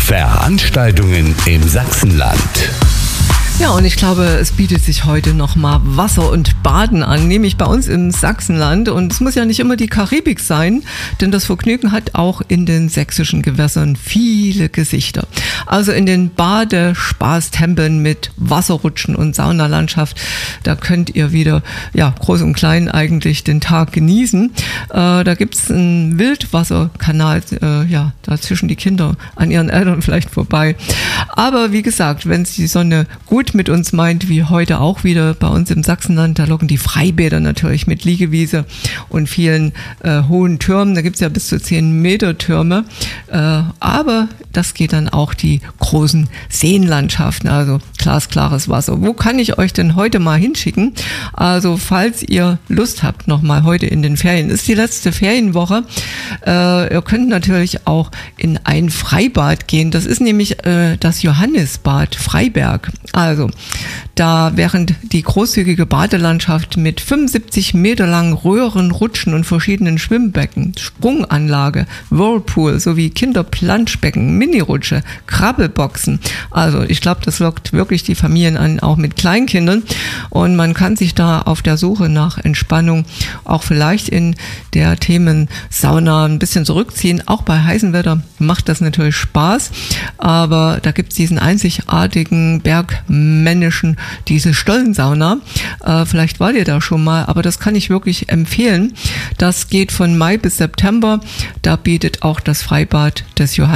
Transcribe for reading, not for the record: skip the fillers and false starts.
Veranstaltungen im Sachsenland. Ja, und ich glaube, es bietet sich heute nochmal Wasser und Baden an, nämlich bei uns im Sachsenland. Und es muss ja nicht immer die Karibik sein, denn das Vergnügen hat auch in den sächsischen Gewässern viele Gesichter. Also in den Badespaßtempeln mit Wasserrutschen und Saunalandschaft, da könnt ihr wieder, ja, groß und klein eigentlich den Tag genießen. Da gibt's einen Wildwasserkanal, ja, da zwischen die Kinder an ihren Eltern vielleicht vorbei. Aber wie gesagt, wenn es die Sonne gut mit uns meint, wie heute auch wieder bei uns im Sachsenland, da locken die Freibäder natürlich mit Liegewiese und vielen hohen Türmen. Da gibt's ja bis zu 10 Meter Türme. Aber das geht dann auch die großen Seenlandschaften, also glasklares Wasser. Wo kann ich euch denn heute mal hinschicken? Also falls ihr Lust habt, nochmal heute in den Ferien, ist die letzte Ferienwoche. Ihr könnt natürlich auch in ein Freibad gehen. Das ist nämlich das Johannisbad Freiberg. Also, da während die großzügige Badelandschaft mit 75 Meter langen Röhren, Rutschen und verschiedenen Schwimmbecken, Sprunganlage, Whirlpool sowie Kinderplanschbecken, Minirutsche, Krabbelboxen. Also, ich glaube, das lockt wirklich die Familien an, auch mit Kleinkindern. Und man kann sich da auf der Suche nach Entspannung auch vielleicht in der Themensauna ein bisschen zurückziehen. Auch bei heißem Wetter macht das natürlich Spaß. Aber da gibt es diesen einzigartigen bergmännischen, diese Stollensauna. Vielleicht wart ihr da schon mal, aber das kann ich wirklich empfehlen. Das geht von Mai bis September. Da bietet auch das Freibad des Johannes